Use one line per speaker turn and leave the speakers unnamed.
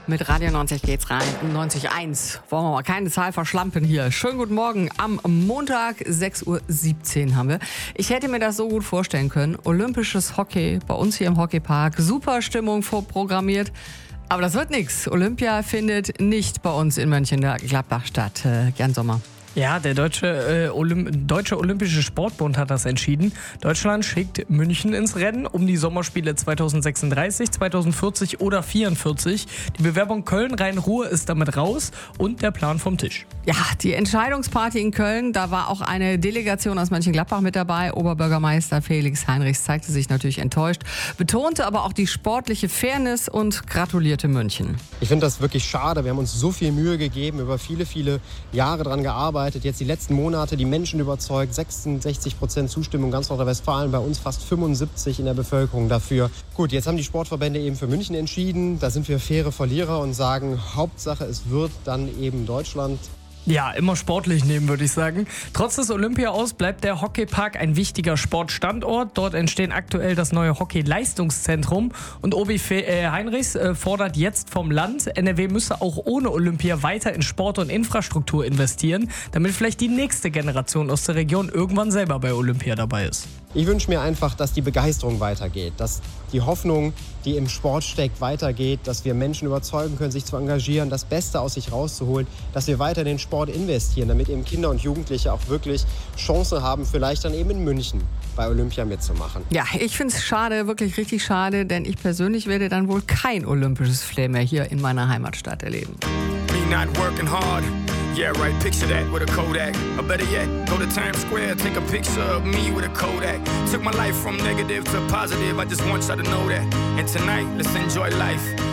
Mit Radio 90 geht's rein. 90.1. Wollen wir mal keine Zahl verschlampen hier. Schönen guten Morgen. Am Montag 6.17 Uhr haben wir. Ich hätte mir das so gut vorstellen können. Olympisches Hockey bei uns hier im Hockeypark. Super Stimmung vorprogrammiert. Aber das wird nichts. Olympia findet nicht bei uns in Mönchengladbach statt. Gern Sommer.
Ja, der Deutsche Olympische Sportbund hat das entschieden. Deutschland schickt München ins Rennen um die Sommerspiele 2036, 2040 oder 2044. Die Bewerbung Köln-Rhein-Ruhr ist damit raus und der Plan vom Tisch.
Ja, die Entscheidungsparty in Köln, da war auch eine Delegation aus Mönchengladbach mit dabei. Oberbürgermeister Felix Heinrichs zeigte sich natürlich enttäuscht, betonte aber auch die sportliche Fairness und gratulierte München.
Ich finde das wirklich schade. Wir haben uns so viel Mühe gegeben, über viele, viele Jahre daran gearbeitet. Jetzt die letzten Monate die Menschen überzeugt, 66% Zustimmung ganz Nordrhein-Westfalen, bei uns fast 75% in der Bevölkerung dafür. Gut, jetzt haben die Sportverbände eben für München entschieden, da sind wir faire Verlierer und sagen, Hauptsache es wird dann eben Deutschland.
Ja, immer sportlich nehmen, würde ich sagen. Trotz des Olympia-Aus bleibt der Hockeypark ein wichtiger Sportstandort. Dort entsteht aktuell das neue Hockey-Leistungszentrum. Und Obi Heinrichs fordert jetzt vom Land, NRW müsse auch ohne Olympia weiter in Sport und Infrastruktur investieren, damit vielleicht die nächste Generation aus der Region irgendwann selber bei Olympia dabei ist.
Ich wünsche mir einfach, dass die Begeisterung weitergeht, dass die Hoffnung, die im Sport steckt, weitergeht, dass wir Menschen überzeugen können, sich zu engagieren, das Beste aus sich rauszuholen, dass wir weiter in den Sport investieren, damit eben Kinder und Jugendliche auch wirklich Chancen haben, vielleicht dann eben in München bei Olympia mitzumachen.
Ja, ich finde es schade, wirklich richtig schade, denn ich persönlich werde dann wohl kein olympisches Flair mehr hier in meiner Heimatstadt erleben.
Me not working hard. Yeah, right, picture that with a Kodak. Or better yet, go to Times Square, take a picture of me with a Kodak. Took my life from negative to positive, I just want y'all to know that. And tonight, let's enjoy life.